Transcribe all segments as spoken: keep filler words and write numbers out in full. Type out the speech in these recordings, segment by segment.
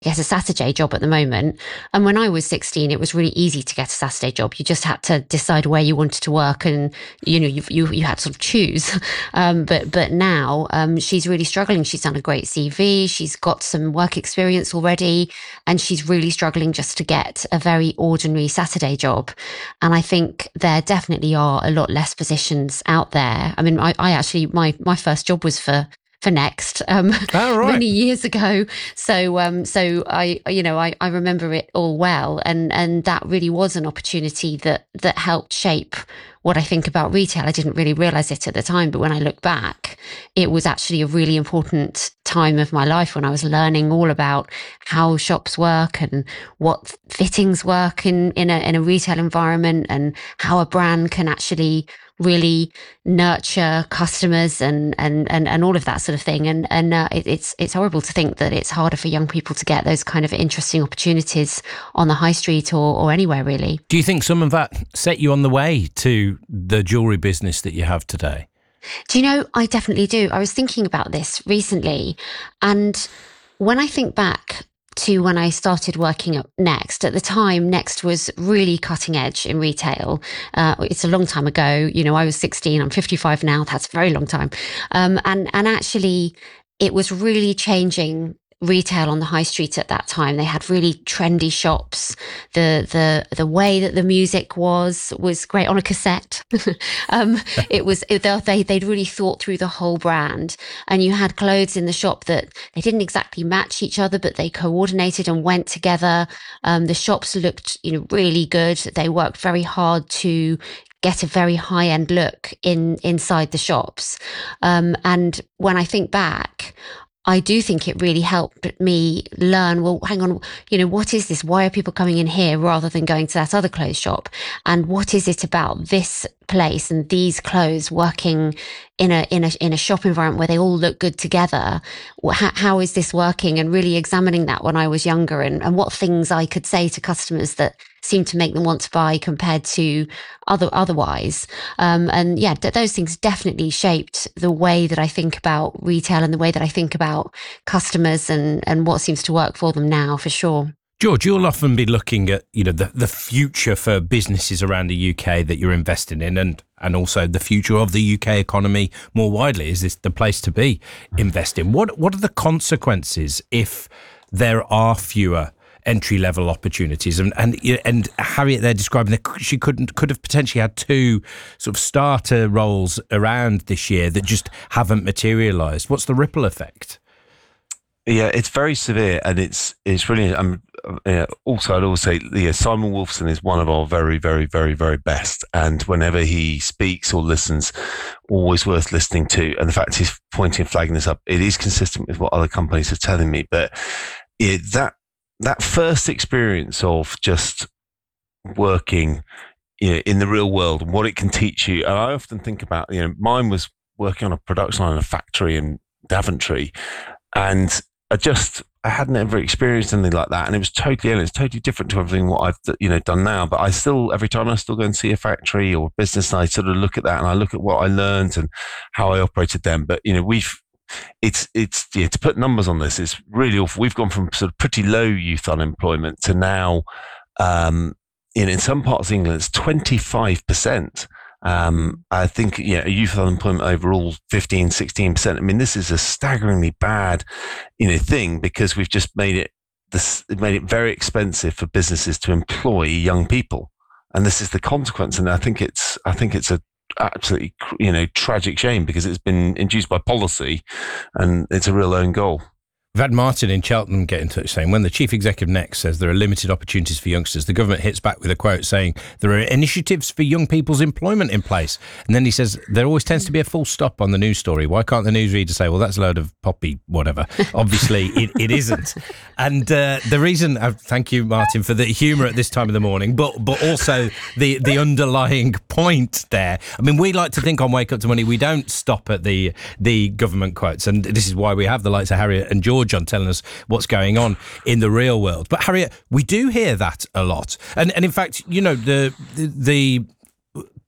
get a Saturday job at the moment. And when I was sixteen, it was really easy to get a Saturday job. You just had to decide where you wanted to work, and you know you you, you had to sort of choose. Um, but but now um, she's really struggling. She's done a great C V. She's got some work experience already, and she's really struggling just to get a very ordinary Saturday job. And I think there definitely are a lot less positions out there. I mean, I, I actually my my first job was for. for Next um, oh, right. many years ago. So um, so I, you know, I, I remember it all well. And, and that really was an opportunity that, that helped shape what I think about retail. I didn't really realize it at the time, but when I look back, it was actually a really important time of my life when I was learning all about how shops work and what fittings work in, in a, in a retail environment, and how a brand can actually really nurture customers and, and, and, and all of that sort of thing. And, and uh, it, it's, it's horrible to think that it's harder for young people to get those kind of interesting opportunities on the high street or, or anywhere really. Do you think some of that set you on the way to the jewellery business that you have today? Do you know, I definitely do. I was thinking about this recently, and when I think back to when I started working at Next, at the time, Next was really cutting edge in retail. Uh, it's a long time ago. You know, I was sixteen, I'm fifty-five now. That's a very long time. Um, and, and actually, it was really changing retail on the high street at that time. They had really trendy shops. The the the way that the music was was great on a cassette. um, it was it, they they'd really thought through the whole brand, and you had clothes in the shop that they didn't exactly match each other, but they coordinated and went together. Um, the shops looked, you know, really good. They worked very hard to get a very high end look in inside the shops. Um, and when I think back, I do think it really helped me learn, well, hang on, you know, what is this? Why are people coming in here rather than going to that other clothes shop? And what is it about this place and these clothes working in a in a in a shop environment where they all look good together? How, how is this working? And really examining that when I was younger, and, and what things I could say to customers that seemed to make them want to buy compared to other otherwise. Um, and yeah, th- those things definitely shaped the way that I think about retail and the way that I think about customers and, and what seems to work for them now, for sure. George, you'll often be looking at, you know, the, the future for businesses around the U K that you're investing in, and, and also the future of the U K economy more widely. Is this the place to be investing? What what are the consequences if there are fewer entry-level opportunities? And and and Harriet, they're describing that she couldn't could have potentially had two sort of starter roles around this year that just haven't materialised. What's the ripple effect? Yeah, it's very severe, and it's it's really. Um, uh, also, I'd always say, yeah, Simon Wolfson is one of our very, very, very, very best, and whenever he speaks or listens, always worth listening to. And the fact he's pointing and flagging this up, it is consistent with what other companies are telling me. But it, that that first experience of just working, you know, in the real world and what it can teach you, and I often think about, you know, mine was working on a production line in a factory in Daventry, and I just, I hadn't ever experienced anything like that. And it was totally, it's totally different to everything what I've, you know, done now. But I still, every time I still go and see a factory or business, I sort of look at that and I look at what I learned and how I operated them. But, you know, we've, it's, it's, yeah, to put numbers on this, it's really awful. We've gone from sort of pretty low youth unemployment to now, um, in, in some parts of England, it's twenty-five percent. Um, I think, yeah, youth unemployment overall, fifteen, sixteen percent. I mean, this is a staggeringly bad, you know, thing, because we've just made it, this, made it very expensive for businesses to employ young people. And this is the consequence. And I think it's, I think it's a absolutely, you know, tragic shame, because it's been induced by policy and it's a real own goal. We've had Martin in Cheltenham get in touch saying, when the chief executive Next says there are limited opportunities for youngsters, the government hits back with a quote saying there are initiatives for young people's employment in place. And then he says there always tends to be a full stop on the news story. Why can't the newsreader say, well, that's a load of poppy, whatever? Obviously, it, it isn't. And uh, the reason, uh, thank you, Martin, for the humour at this time of the morning, but but also the, the underlying point there. I mean, we like to think on Wake Up to Money, we don't stop at the, the government quotes. And this is why we have the likes of Harriet and George on telling us what's going on in the real world. But Harriet, we do hear that a lot. And and in fact, you know, the the, the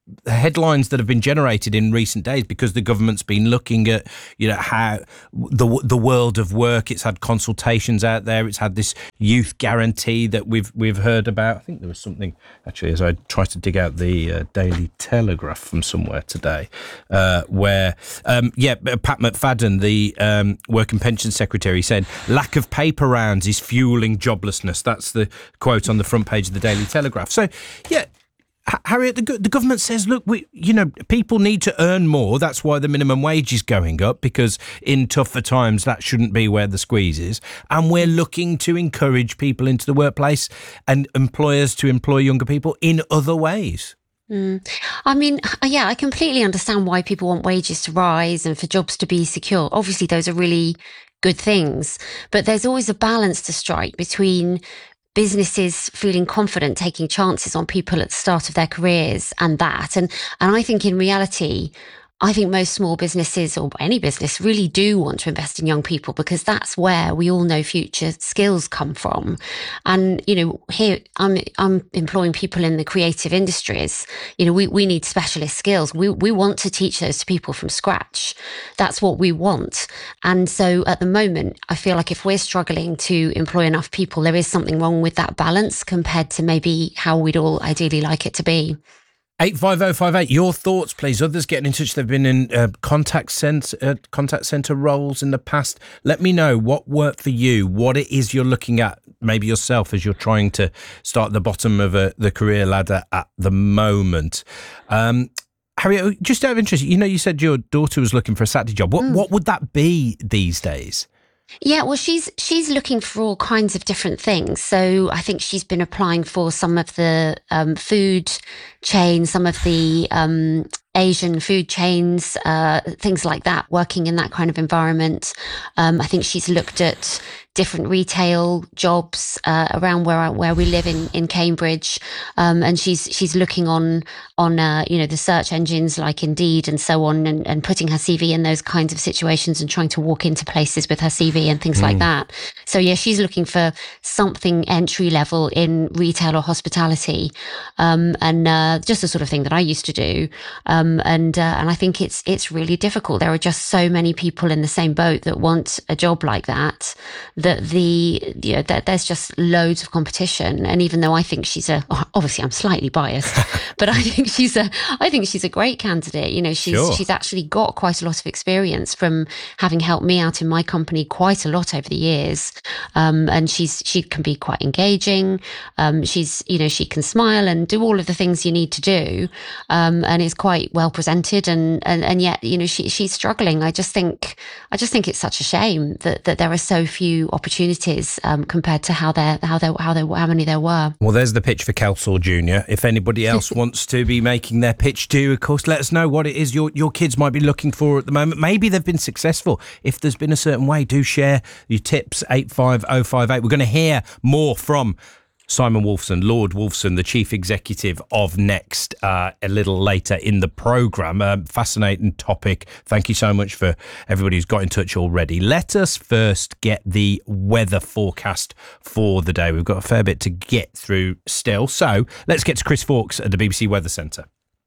headlines that have been generated in recent days because the government's been looking at, you know, how the the world of work. It's had consultations out there. It's had this youth guarantee that we've we've heard about. I think there was something actually as I tried to dig out the uh, Daily Telegraph from somewhere today, uh, where um, yeah, Pat McFadden, the um, Work and Pension Secretary, said lack of paper rounds is fueling joblessness. That's the quote on the front page of the Daily Telegraph. So yeah. Harriet, the, the government says, look, we, you know, people need to earn more. That's why the minimum wage is going up, because in tougher times, that shouldn't be where the squeeze is. And we're looking to encourage people into the workplace and employers to employ younger people in other ways. Mm. I mean, yeah, I completely understand why people want wages to rise and for jobs to be secure. Obviously, those are really good things, but there's always a balance to strike between businesses feeling confident taking chances on people at the start of their careers and that. And, and I think in reality, I think most small businesses or any business really do want to invest in young people because that's where we all know future skills come from. And, you know, here I'm, I'm employing people in the creative industries. You know, we, we need specialist skills. We, we want to teach those to people from scratch. That's what we want. And so at the moment, I feel like if we're struggling to employ enough people, there is something wrong with that balance compared to maybe how we'd all ideally like it to be. eight five oh five eight, your thoughts, please. Others getting in touch. They've been in uh, contact centre uh, contact centre roles in the past. Let me know what worked for you, what it is you're looking at, maybe yourself, as you're trying to start at the bottom of a, the career ladder at the moment. Um, Harriet, just out of interest, you know, you said your daughter was looking for a Saturday job. What, mm. what would that be these days? Yeah, well, she's she's looking for all kinds of different things. So I think she's been applying for some of the um, food chains, some of the um, Asian food chains, uh, things like that, working in that kind of environment. Um, I think she's looked at different retail jobs uh, around where I, where we live in in Cambridge, um, and she's she's looking on on uh, you know the search engines like Indeed and so on, and, and putting her C V in those kinds of situations and trying to walk into places with her C V and things mm. like that. So yeah, she's looking for something entry level in retail or hospitality, um, and uh, just the sort of thing that I used to do. Um, and uh, and I think it's it's really difficult. There are just so many people in the same boat that want a job like that. That the you know that there's just loads of competition, and even though I think she's a obviously I'm slightly biased, but I think she's a I think she's a great candidate. You know, she's sure. she's actually got quite a lot of experience from having helped me out in my company quite a lot over the years, um, and she's she can be quite engaging. Um, she's you know she can smile and do all of the things you need to do, um, and is quite well presented, and, and and yet you know she she's struggling. I just think I just think it's such a shame that that there are so few opportunities um, compared to how there how there how there how many there were. Well, there's the pitch for Kelsall Junior If anybody else wants to be making their pitch too, of course, let us know what it is your your kids might be looking for at the moment. Maybe they've been successful. If there's been a certain way, do share your tips. eight five oh five eight. We're going to hear more from Simon Wolfson, Lord Wolfson, the chief executive of Next, uh, a little later in the programme. Um, fascinating topic. Thank you so much for everybody who's got in touch already. Let us first get the weather forecast for the day. We've got a fair bit to get through still. So let's get to Chris Fawkes at the B B C Weather Centre.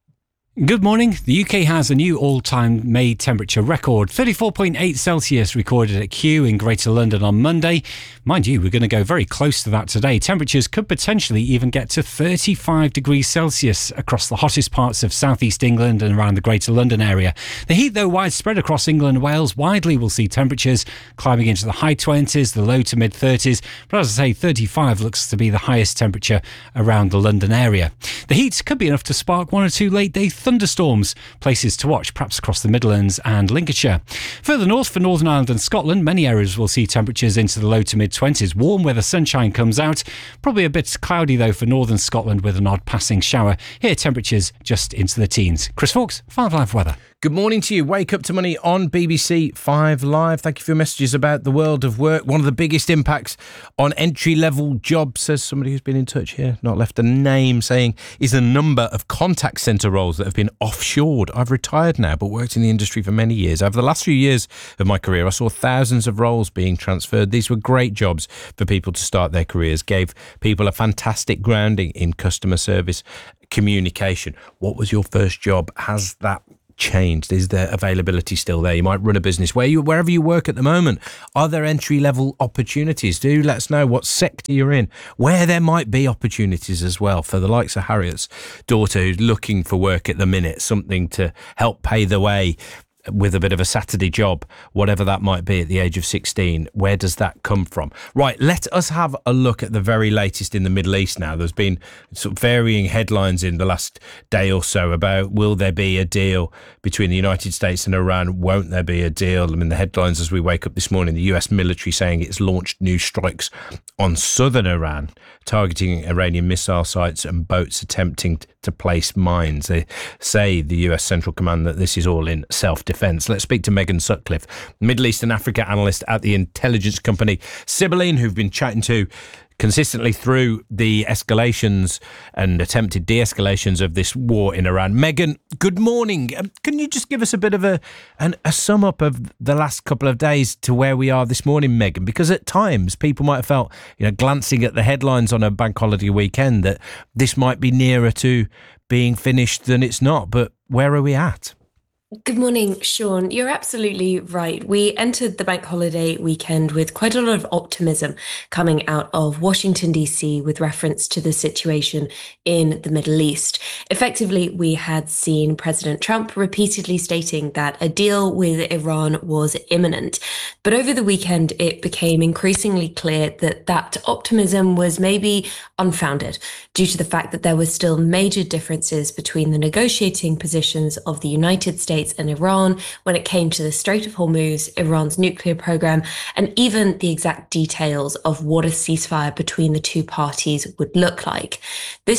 Good morning. The U K has a new all-time May temperature record. thirty-four point eight Celsius recorded at Kew in Greater London on Monday. Mind you, we're going to go very close to that today. Temperatures could potentially even get to thirty-five degrees Celsius across the hottest parts of southeast England and around the Greater London area. The heat, though, widespread across England and Wales. Widely, we'll see temperatures climbing into the high twenties, the low to mid-thirties. But as I say, thirty-five looks to be the highest temperature around the London area. The heat could be enough to spark one or two late-day thunderstorms, places to watch perhaps across the Midlands and Lincolnshire. Further north for Northern Ireland and Scotland, many areas will see temperatures into the low to mid-twenties. Warm weather sunshine comes out. Probably a bit cloudy though for northern Scotland with an odd passing shower. Here temperatures just into the teens. Chris Fawkes, Five Live Weather. Good morning to you. Wake Up to Money on B B C Five Live. Thank you for your messages about the world of work. One of the biggest impacts on entry-level jobs, says somebody who's been in touch here, not left a name, saying, is the number of contact centre roles that have been offshored. I've retired now, but worked in the industry for many years. Over the last few years of my career, I saw thousands of roles being transferred. These were great jobs for people to start their careers, gave people a fantastic grounding in customer service, communication. What was your first job? Has that changed? Is there availability still there? You might run a business where you wherever you work at the moment. Are there entry level opportunities? Do let us know what sector you're in, where there might be opportunities as well for the likes of Harriet's daughter who's looking for work at the minute, something to help pay the way with a bit of a Saturday job, whatever that might be at the age of sixteen. Where does that come from? Right, let us have a look at the very latest in the Middle East now. There's been sort of varying headlines in the last day or so about will there be a deal between the United States and Iran? Won't there be a deal? I mean, the headlines as we wake up this morning, the U S military saying it's launched new strikes on southern Iran, targeting Iranian missile sites and boats attempting to place mines. They say, the U S Central Command, that this is all in self-defence. Let's speak to Megan Sutcliffe, Middle East and Africa analyst at the intelligence company Sibylline, who've been chatting to consistently through the escalations and attempted de-escalations of this war in Iran. Megan, good morning. Um, can you just give us a bit of a an, a sum up of the last couple of days to where we are this morning, Megan? Because at times people might have felt, you know, glancing at the headlines on a bank holiday weekend, that this might be nearer to being finished than it's not. But where are we at? Good morning, Sean. You're absolutely right. We entered the bank holiday weekend with quite a lot of optimism coming out of Washington, D C with reference to the situation in the Middle East. Effectively, we had seen President Trump repeatedly stating that a deal with Iran was imminent. But over the weekend, it became increasingly clear that that optimism was maybe unfounded due to the fact that there were still major differences between the negotiating positions of the United States and Iran when it came to the Strait of Hormuz, Iran's nuclear program, and even the exact details of what a ceasefire between the two parties would look like. This